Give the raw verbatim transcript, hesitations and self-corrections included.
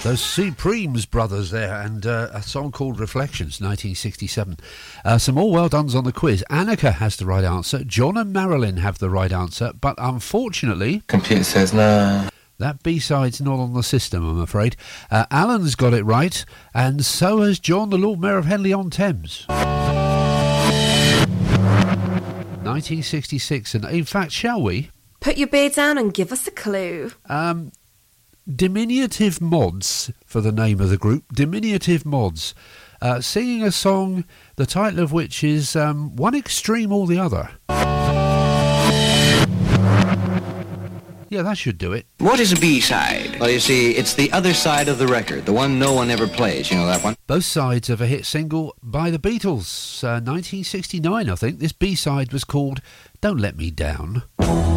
Those Supremes brothers there, and uh, a song called Reflections, nineteen sixty-seven. Uh, some more well dones on the quiz. Annika has the right answer. John and Marilyn have the right answer, but unfortunately... Computer says no. That B-side's not on the system, I'm afraid. Uh, Alan's got it right, and so has John, the Lord Mayor of Henley-on-Thames. nineteen sixty-six, and in fact, shall we? Put your beer down and give us a clue. Um... Diminutive Mods, for the name of the group. Diminutive Mods. Uh, singing a song, the title of which is um, One Extreme or the Other. Yeah, that should do it. What is a B-side? Well, you see, it's the other side of the record, the one no one ever plays. You know that one? Both sides of a hit single by the Beatles. Uh, nineteen sixty-nine, I think. This B-side was called Don't Let Me Down.